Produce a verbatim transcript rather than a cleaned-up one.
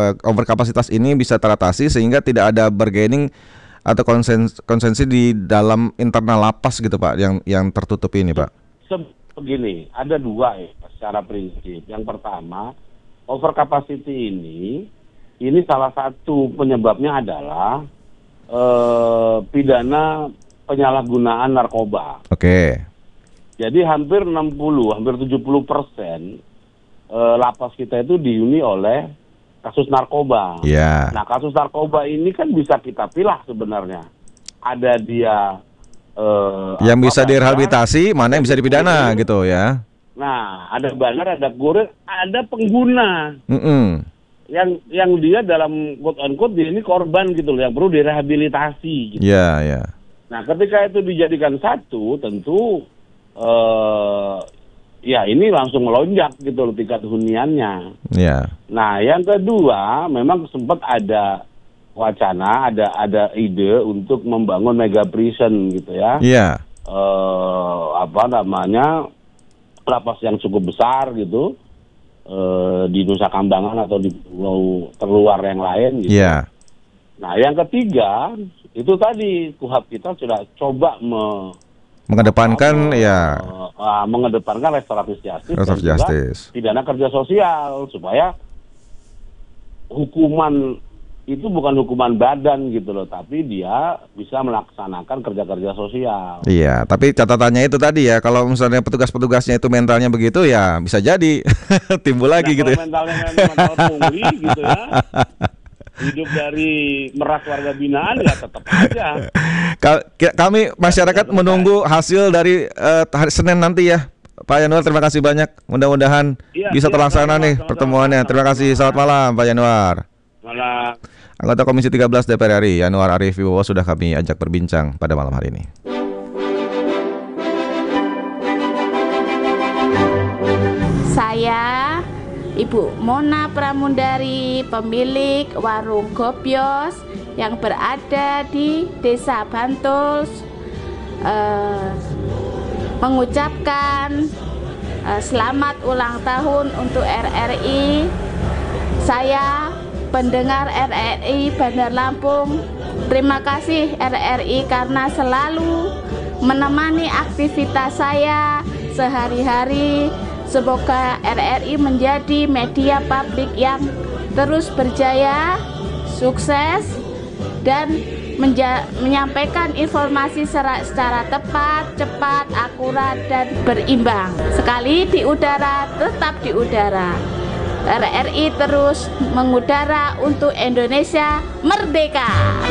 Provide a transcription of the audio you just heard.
uh, overkapasitas ini bisa teratasi sehingga tidak ada bargaining atau konsens konsensi di dalam internal lapas gitu Pak, yang yang tertutup ini Pak? Begini, ada dua ya secara prinsip. Yang pertama, over capacity ini, ini salah satu penyebabnya adalah eh, pidana penyalahgunaan narkoba. Oke. Okay. Jadi hampir enam puluh, hampir tujuh puluh persen eh, lapas kita itu dihuni oleh kasus narkoba. Iya. Yeah. Nah, kasus narkoba ini kan bisa kita pilah sebenarnya. Ada dia Uh, yang bisa direhabilitasi, mana yang bisa dipidana gitu ya. Nah, ada bandar, ada kurir, ada pengguna. Mm -mm. Yang yang dia dalam quote on quote dia ini korban gitu loh, yang perlu direhabilitasi gitu. Iya, yeah, iya. Yeah. Nah, ketika itu dijadikan satu, tentu uh, ya ini langsung melonjak gitu loh tingkat huniannya. Iya. Yeah. Nah, yang kedua, memang sempat ada wacana, ada ada ide untuk membangun mega prison gitu ya. Iya. Uh, apa namanya, lapas yang cukup besar gitu uh, di Nusa Kambangan atau di pulau terluar yang lain gitu. Iya. Nah, yang ketiga itu tadi Kuhap kita sudah coba me, mengedepankan apa, ya uh, uh, mengedepankan restoratif justice, restoratif justice, pidana kerja sosial supaya hukuman itu bukan hukuman badan gitu loh, tapi dia bisa melaksanakan kerja-kerja sosial. Iya, tapi catatannya itu tadi ya, kalau misalnya petugas-petugasnya itu mentalnya begitu ya bisa jadi timbul lagi nah, gitu ya. Mentalnya mental pungli gitu ya, hidup dari meras warga binaan ya tetap aja. Kami masyarakat menunggu hasil dari uh, hari Senin nanti ya. Pak Yanuar, terima kasih banyak. Mudah-mudahan ya, bisa ya, terlaksana ya, nih sama, pertemuannya. Sama, terima kasih. Selamat malam Pak Yanuar. Malam. Anggota Komisi tiga belas D P R R I Yanuar Arif Wibowo sudah kami ajak berbincang pada malam hari ini. Saya Ibu Mona Pramundari, pemilik warung Gobyos yang berada di Desa Bantul, eh, mengucapkan eh, selamat ulang tahun untuk R R I. Saya pendengar R R I Bandar Lampung, terima kasih R R I karena selalu menemani aktivitas saya sehari-hari. Semoga R R I menjadi media publik yang terus berjaya, sukses, dan menyampaikan informasi secara, secara tepat, cepat, akurat, dan berimbang. Sekali di udara, tetap di udara. R R I terus mengudara untuk Indonesia merdeka.